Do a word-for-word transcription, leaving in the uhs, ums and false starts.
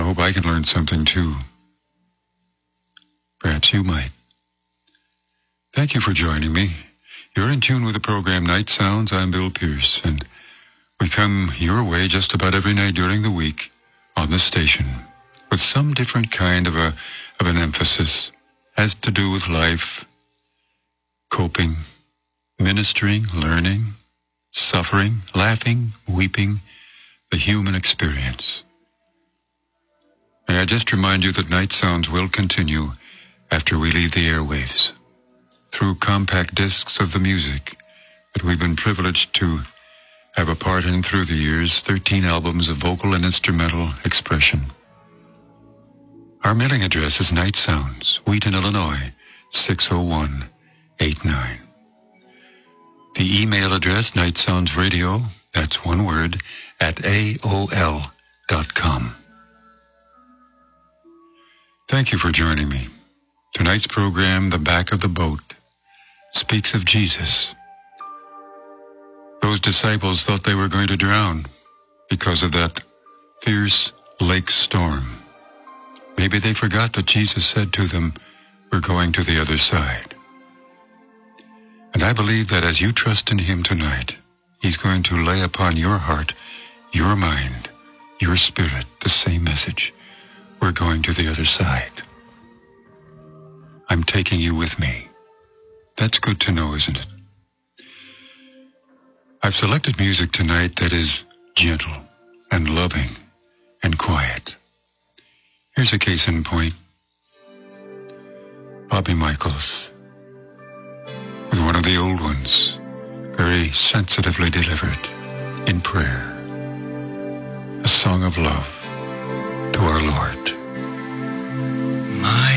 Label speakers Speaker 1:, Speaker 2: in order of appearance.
Speaker 1: hope I can learn something too. Perhaps you might. Thank you for joining me. You're in tune with the program Night Sounds. I'm Bill Pierce, and we come your way just about every night during the week on the station with some different kind of a of an emphasis. Has to do with life, coping, ministering, learning, suffering, laughing, weeping, the human experience. May I just remind you that Night Sounds will continue after we leave the airwaves through compact discs of the music that we've been privileged to have a part in through the years, thirteen albums of vocal and instrumental expression. Our mailing address is Night Sounds, Wheaton, Illinois, six oh one eight nine. The email address, Night Sounds Radio, that's one word, at A O L dot com. Thank you for joining me. Tonight's program, The Back of the Boat, speaks of Jesus. Those disciples thought they were going to drown because of that fierce lake storm. Maybe they forgot that Jesus said to them, "We're going to the other side." And I believe that as you trust in Him tonight, He's going to lay upon your heart, your mind, your spirit, the same message. We're going to the other side. I'm taking you with me. That's good to know, isn't it? I've selected music tonight that is gentle and loving and quiet. Here's a case in point. Bobby Michaels, with one of the old ones, very sensitively delivered in prayer. A song of love to our Lord.